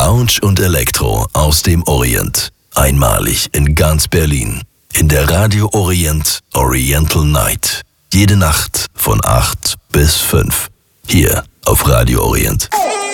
Lounge und Elektro aus dem Orient. Einmalig in ganz Berlin. In der Radio Orient Oriental Night. Jede Nacht von 8 bis 5. Hier auf Radio Orient.